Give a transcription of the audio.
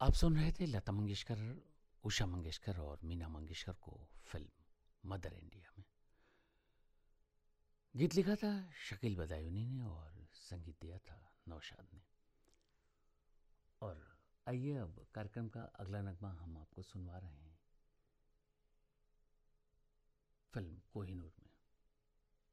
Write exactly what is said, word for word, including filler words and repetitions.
आप सुन रहे थे लता मंगेशकर, उषा मंगेशकर और मीना मंगेशकर को फिल्म मदर इंडिया में। गीत लिखा था शकील बदायूनी ने और संगीत दिया था नौशाद ने। और आइए अब कार्यक्रम का अगला नगमा हम आपको सुनवा रहे हैं फिल्म कोहिनूर में।